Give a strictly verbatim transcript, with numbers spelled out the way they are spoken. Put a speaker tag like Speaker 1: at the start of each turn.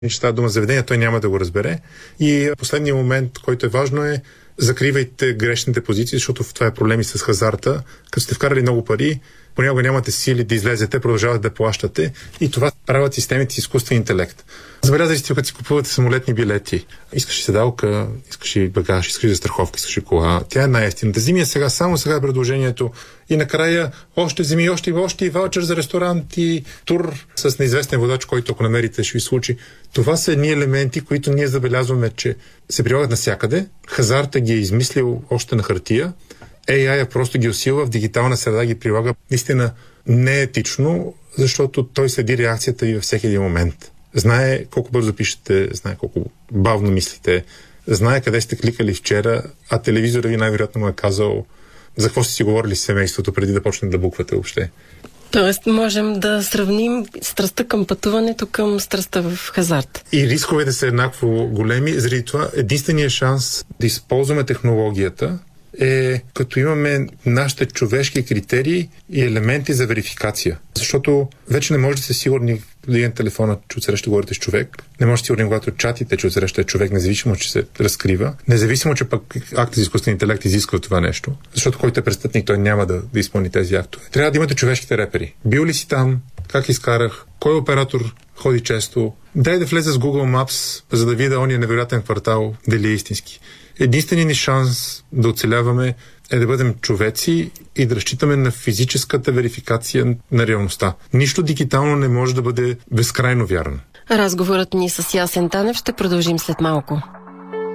Speaker 1: че става дума за заведение, той няма да го разбере. И последният момент, който е важно е, закривайте грешните позиции, защото това е проблеми с хазарта. Като сте вкарали много пари, понякога нямате сили да излезете, продължавате да плащате и това правят системите с изкуствен интелект. Забелязали сте, като си купувате самолетни билети, искаш и седалка, искаш и багаж, искаш и застраховка, искаш и кола. Тя е най-ефтината. Вземи я сега, само сега е предложението и накрая още вземи, още и още и ваучер за ресторант и тур с неизвестен водач, който ако намерите ще ви случи. Това са едни елементи, които ние забелязваме, че се прилагат навсякъде. Хазарта ги е измислил още на хартия. Ей ай просто ги усилва, в дигитална среда ги прилага наистина неетично, защото той следи реакцията ви във всеки един момент. Знае колко бързо пишете, знае колко бавно мислите, знае къде сте кликали вчера, а телевизора ви най-вероятно му е казал за какво сте си говорили с семейството преди да почнете да буквате въобще.
Speaker 2: Тоест можем да сравним страстта към пътуването към страстта в хазарт.
Speaker 1: И рисковете са еднакво големи, заради това единственият шанс да използваме технологията е като имаме нашите човешки критерии и елементи за верификация. Защото вече не може да сте сигурни да един телефона, че отсреща говорите с човек. Не може да сте сигурни, когато чатите, че отсреща е човек, независимо, че се разкрива. Независимо, че пък актът за изкуствен интелект изисква това нещо. Защото който е престъпник, той няма да, да изпълни тези актове. Трябва да имате човешките репери. Бил ли си там? Как изкарах? Кой оператор ходи често? Дай да влезе с Google Maps, за да видя ония невероятен квартал дали е истински. Единственият ни шанс да оцеляваме е да бъдем човеци и да разчитаме на физическата верификация на реалността. Нищо дигитално не може да бъде безкрайно вярно.
Speaker 2: Разговорът ни с Ясен Танев ще продължим след малко.